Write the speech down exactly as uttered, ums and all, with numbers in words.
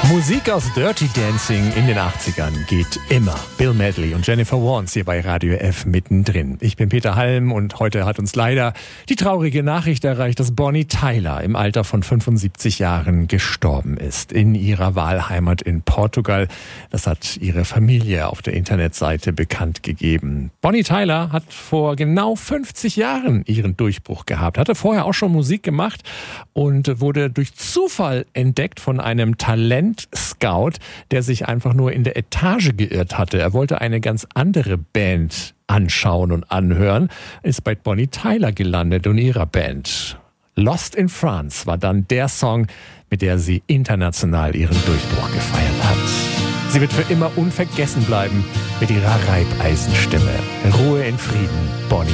Musik aus Dirty Dancing in den achtzigern geht immer. Bill Medley und Jennifer Warnes hier bei Radio F mittendrin. Ich bin Peter Halm und heute hat uns leider die traurige Nachricht erreicht, dass Bonnie Tyler im Alter von fünfundsiebzig Jahren gestorben ist. In ihrer Wahlheimat in Portugal. Das hat ihre Familie auf der Internetseite bekannt gegeben. Bonnie Tyler hat vor genau fünfzig Jahren ihren Durchbruch gehabt. Hatte vorher auch schon Musik gemacht und wurde durch Zufall entdeckt von einem Talent Scout, der sich einfach nur in der Etage geirrt hatte. Er wollte eine ganz andere Band anschauen und anhören, ist bei Bonnie Tyler gelandet und ihrer Band. Lost in France war dann der Song, mit der sie international ihren Durchbruch gefeiert hat. Sie wird für immer unvergessen bleiben mit ihrer Reibeisenstimme. Ruhe in Frieden, Bonnie